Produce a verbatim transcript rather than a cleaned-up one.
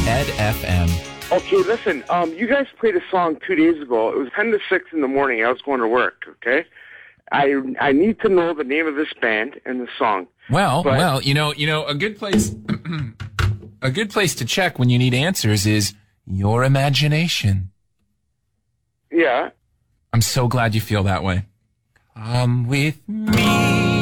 Ed F M. Okay, listen, um, you guys played a song two days ago. It was ten to six in the morning. I was going to work, okay? I I need to know the name of this band and the song. Well, but, well, you know, you know, a good place, a good place to check when you need answers is your imagination. Yeah. I'm so glad you feel that way. Come with me.